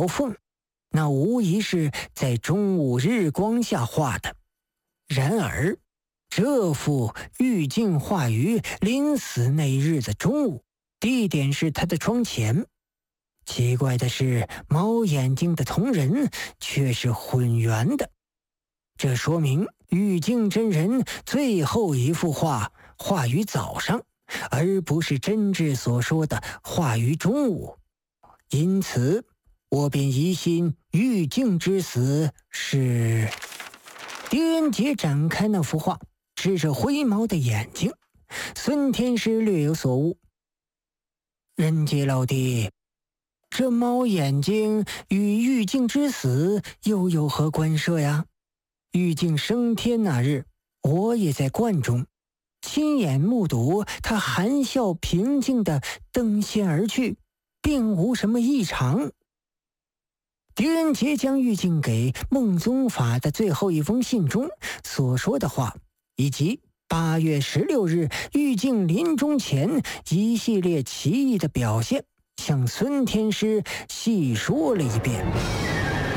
条缝，那无疑是在中午日光下画的。然而这幅玉镜画于临死那日的中午，地点是他的窗前。奇怪的是，猫眼睛的同人却是混元的，这说明玉镜真人最后一幅画画于早上，而不是真挚所说的画于中午。因此我便疑心玉镜之死是……狄仁杰展开那幅画，指着灰猫的眼睛。孙天师略有所悟：仁杰老弟，这猫眼睛与玉镜之死又有何关涉呀？玉镜升天那日，我也在观中，亲眼目睹他含笑平静地登仙而去，并无什么异常。狄仁杰将玉镜给孟宗法的最后一封信中所说的话，以及8月16日玉镜临终前一系列奇异的表现，向孙天师细说了一遍。